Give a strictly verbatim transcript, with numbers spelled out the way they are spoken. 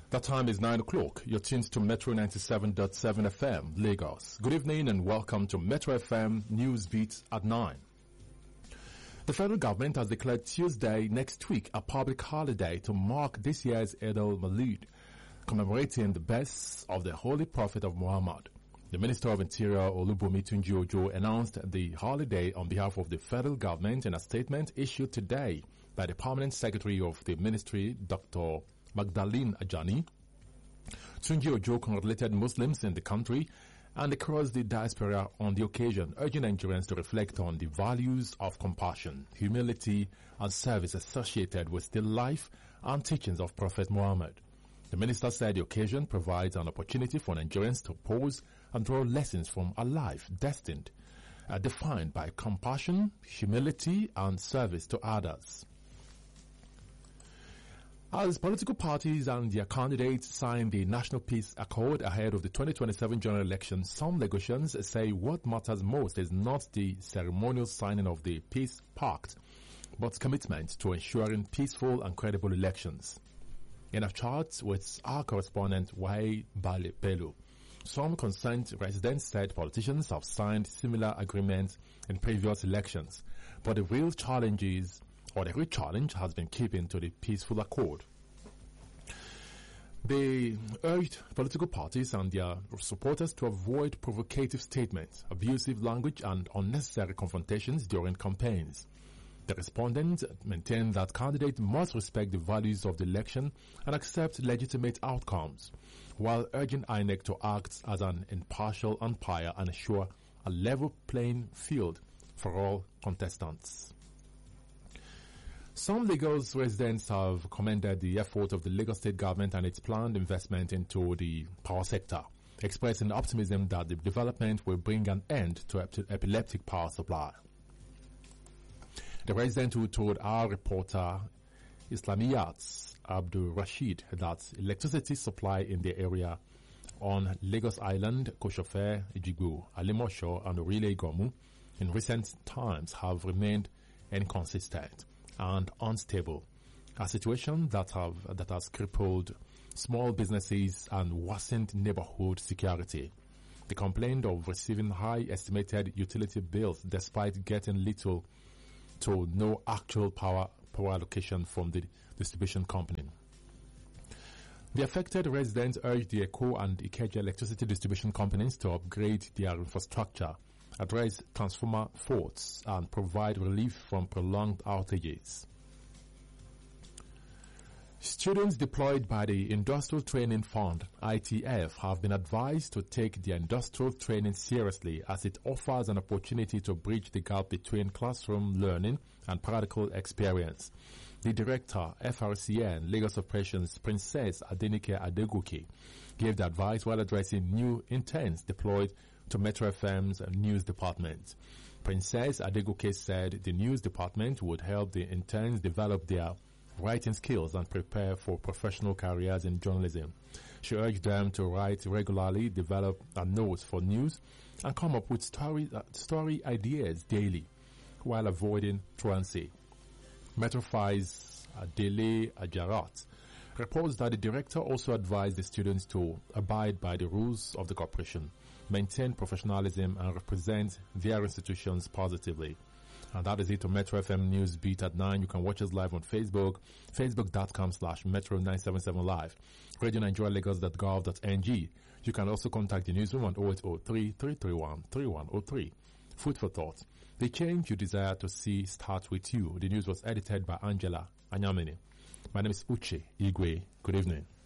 The time is nine o'clock. You're tuned to Metro ninety-seven point seven F M, Lagos. Good evening and welcome to Metro F M News Beat at nine. The federal government has declared Tuesday next week a public holiday to mark this year's Eid al-Mawlid, commemorating the birth of the Holy Prophet of Muhammad. The Minister of Interior, Olubunmi Tunji-Ojo, announced the holiday on behalf of the federal government in a statement issued today by the Permanent Secretary of the Ministry, Doctor Magdalene Ajani. Tunji-Ojo congratulated Muslims in the country and across the diaspora on the occasion, urging Nigerians to reflect on the values of compassion, humility, and service associated with the life and teachings of Prophet Muhammad. The minister said the occasion provides an opportunity for Nigerians to pause and draw lessons from a life destined, uh, defined by compassion, humility, and service to others. As political parties and their candidates sign the National Peace Accord ahead of the twenty twenty-seven general election, some Lagosians say what matters most is not the ceremonial signing of the Peace Pact, but commitment to ensuring peaceful and credible elections. In a chat with our correspondent Wai Bale Bello, some concerned residents said politicians have signed similar agreements in previous elections, but the real challenge is or the real challenge has been keeping to the peaceful accord. They urged political parties and their supporters to avoid provocative statements, abusive language, and unnecessary confrontations during campaigns. The respondents maintained that candidates must respect the values of the election and accept legitimate outcomes, while urging I N E C to act as an impartial umpire and ensure a level playing field for all contestants. Some Lagos residents have commended the effort of the Lagos State government and its planned investment into the power sector, expressing optimism that the development will bring an end to epileptic power supply. The resident who told our reporter Islamiyat Abdul Rashid that electricity supply in the area on Lagos Island, Koshofe, Ejigbo, Alimosho, and Orile Gomu in recent times have remained inconsistent and unstable, a situation that have that has crippled small businesses and worsened neighborhood security. They complained of receiving high estimated utility bills despite getting little to no actual power power allocation from the distribution company. The affected residents urged the Eko and Ikeja electricity distribution companies to upgrade their infrastructure, address transformer faults, and provide relief from prolonged outages. Students deployed by the Industrial Training Fund, I T F, have been advised to take their industrial training seriously as it offers an opportunity to bridge the gap between classroom learning and practical experience. The director, F R C N, Lagos Operations, Princess Adenike Adegoke, gave the advice while addressing new interns deployed to Metro F M's news department. Princess Adegoke said the news department would help the interns develop their writing skills and prepare for professional careers in journalism. She urged them to write regularly, develop a notes for news, and come up with story, uh, story ideas daily while avoiding truancy. Metrofi's Adele Ajarat reports that the director also advised the students to abide by the rules of the corporation, maintain professionalism, and represent their institutions positively. And that is it on Metro F M News Beat at nine. You can watch us live on Facebook, facebook.com slash Metro nine seven seven Live, radio nigeria lagos dot gov dot n g. You can also contact the newsroom on oh eight oh three, three three one, three one oh three. Food for thought. The change you desire to see starts with you. The news was edited by Angela Anyamene. My name is Uche Igwe. Good evening.